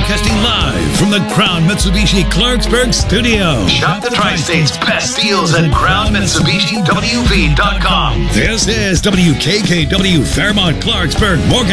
broadcasting live from the Crown Mitsubishi Clarksburg studio. Shop the Tri-State's best deals at CrownMitsubishiWV.com. This is WKKW Fairmont Clarksburg. Morgan